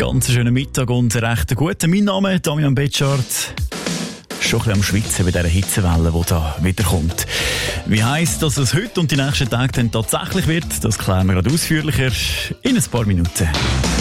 Ganz schönen Mittag und recht guten. Mein Name ist Damian Betschart. Schon ein bisschen am Schwitzen bei dieser Hitzewelle, die da wieder kommt. Wie heisst, dass es heute und die nächsten Tage dann tatsächlich wird, das klären wir gerade ausführlicher in ein paar Minuten.